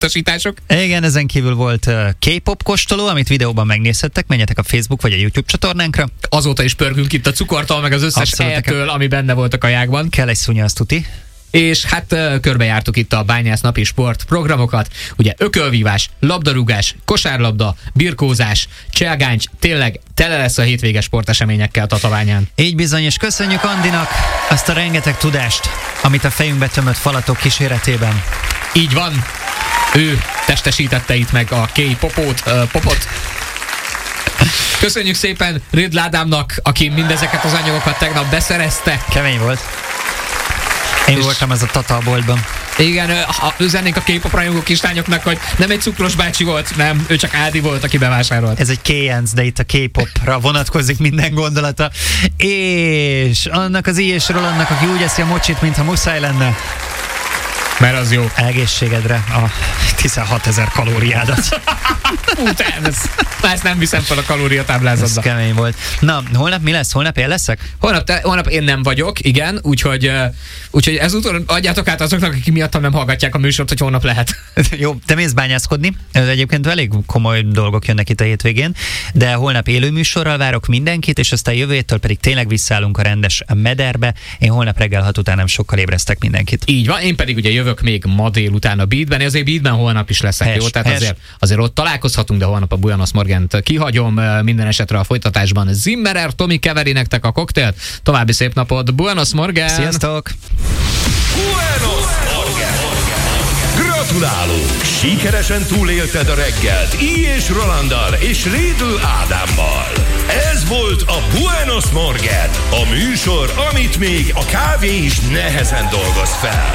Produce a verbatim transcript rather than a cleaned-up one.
utasítások. Igen, ezen kívül volt uh, K-pop kóstoló, amit videóban megnézhettek, menjetek a Facebook vagy a YouTube csatornánkra. Azóta is pörgünk itt a cukortól, meg az összes eltől, ami benne volt a kajákban. Kell egy szunya, azt tuti. És hát uh, körbejártuk itt a Bányász napi sport programokat. Ugye ökölvívás, labdarúgás, kosárlabda, birkózás, cselgáncs, tényleg tele lesz a hétvége sporteseményekkel Tatabányán. Így bizony, és köszönjük Andinak azt a rengeteg tudást, amit a fejünkbe tömött falatok kíséretében. Így van. Ő testesítette itt meg a K-popot, uh, popot. Köszönjük szépen Ridl Ádámnak, aki mindezeket az anyagokat tegnap beszerezte. Kemény volt. Én és voltam az a Tata boltban. Igen, ha üzennénk a K-pop rajongó kislányoknak, hogy nem egy cukros bácsi volt, nem, ő csak Ádi volt, aki bevásárolt. Ez egy K-enc, de itt a K-popra vonatkozik minden gondolata. És annak az I és Rolandnak, aki úgy eszi a mocsit, mintha muszáj lenne. Mert az jó. Egészségedre a tizenhatezer kalóriádat. Hú, te, ez, ezt nem viszem fel a kalóriatáblázatba. Ez kemény volt. Na, holnap mi lesz? Holnap én leszek? Holnap, te, holnap én nem vagyok, igen, úgyhogy, uh, úgyhogy ezúttal adjátok át azoknak, akik miattam nem hallgatják a műsort, hogy holnap lehet. Jó, te mész bányászkodni. Ez egyébként elég komoly dolgok jönnek itt a hétvégén, de holnap élő műsorral várok mindenkit, és aztán jövő héttől pedig tényleg visszaállunk a rendes mederbe. Én holnap reggel hat után nem sokkal ébresztek mindenkit. Így van, én pedig ugye jövök még ma délután a Beatben, azért Beatben holnap is leszek, Hes, jó? Tehát hes. azért, azért ott találkozhatunk, de holnap a Buenos Morgent kihagyom. Minden esetre a folytatásban Zimmerer, Tomi keveri nektek a koktélt. További szép napot, Buenos Morgen! Sziasztok! Buenos Morgen! Gratulálunk! Sikeresen túlélted a reggelt I és Rolanddal és Ridl Ádámmal. Ez volt a Buenos Morgen, a műsor, amit még a kávé is nehezen dolgoz fel.